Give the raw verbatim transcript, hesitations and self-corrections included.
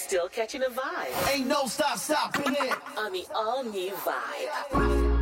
Still catching a vibe Ain't no stop stopping it on the all-new Vibe.